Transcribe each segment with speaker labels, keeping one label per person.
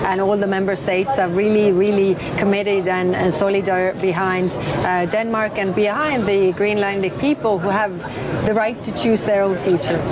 Speaker 1: and all the member states are really, really committed and solidar behind Denmark and behind the Greenlandic people who have the right to choose their own future.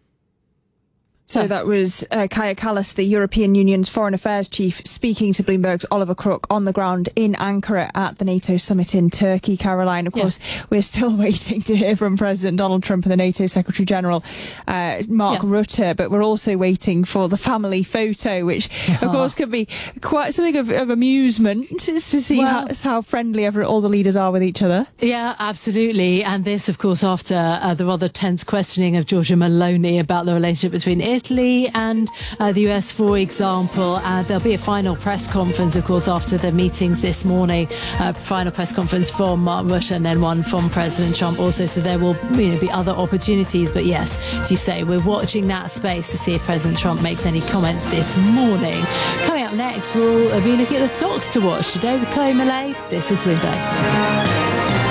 Speaker 2: So that was Kaja Kallas, the European Union's Foreign Affairs Chief, speaking to Bloomberg's Oliver Crook on the ground in Ankara at the NATO summit in Turkey, Caroline. Of course, we're still waiting to hear from President Donald Trump and the NATO Secretary General, Mark Rutte, but we're also waiting for the family photo, which, of course, could be quite something of amusement to see how friendly all the leaders are with each other.
Speaker 3: Yeah, absolutely. And this, of course, after the rather tense questioning of Giorgia Meloni about the relationship between Italy and the US, for example. There'll be a final press conference, of course, after the meetings this morning. Final press conference from Mark Rutte and then one from President Trump also. So there will be other opportunities. But yes, as you say, we're watching that space to see if President Trump makes any comments this morning. Coming up next, we'll be looking at the stocks to watch today with Chloe Millay. This is Bloomberg.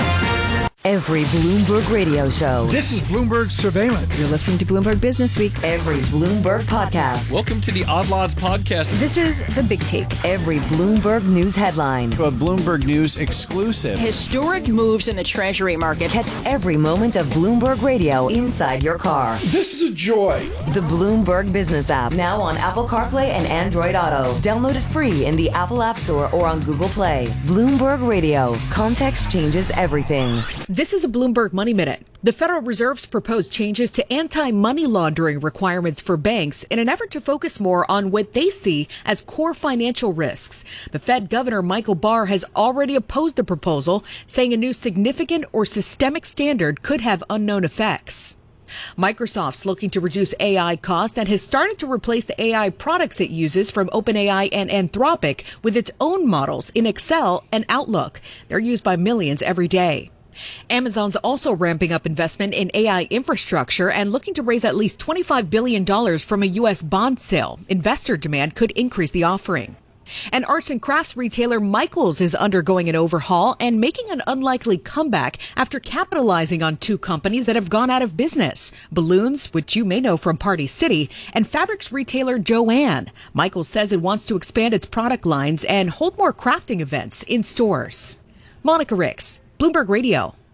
Speaker 4: Every Bloomberg radio show.
Speaker 5: This is Bloomberg Surveillance.
Speaker 4: You're listening to Bloomberg Business Week. Every Bloomberg podcast.
Speaker 6: Welcome to the Odd Lots podcast.
Speaker 4: This is The Big Take. Every Bloomberg News headline.
Speaker 7: A Bloomberg News exclusive.
Speaker 8: Historic moves in the Treasury market.
Speaker 4: Catch every moment of Bloomberg Radio inside your car.
Speaker 5: This is a joy.
Speaker 4: The Bloomberg Business app. Now on Apple CarPlay and Android Auto. Download it free in the Apple App Store or on Google Play. Bloomberg Radio. Context changes everything.
Speaker 8: This is a Bloomberg Money Minute. The Federal Reserve's proposed changes to anti-money laundering requirements for banks in an effort to focus more on what they see as core financial risks. The Fed Governor Michael Barr has already opposed the proposal, saying a new significant or systemic standard could have unknown effects. Microsoft's looking to reduce AI cost and has started to replace the AI products it uses from OpenAI and Anthropic with its own models in Excel and Outlook. They're used by millions every day. Amazon's also ramping up investment in AI infrastructure and looking to raise at least $25 billion from a U.S. bond sale. Investor demand could increase the offering. And arts and crafts retailer Michaels is undergoing an overhaul and making an unlikely comeback after capitalizing on two companies that have gone out of business. Balloons, which you may know from Party City, and fabrics retailer Joanne. Michaels says it wants to expand its product lines and hold more crafting events in stores. Monica Ricks, Bloomberg Radio.